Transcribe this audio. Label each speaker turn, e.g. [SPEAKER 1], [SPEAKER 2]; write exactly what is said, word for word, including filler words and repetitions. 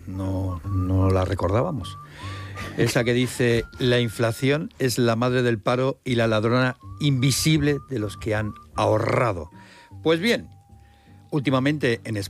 [SPEAKER 1] no, no la recordábamos. Esa que dice: la inflación es la madre del paro y la ladrona invisible de los que han ahorrado. Pues bien, últimamente en España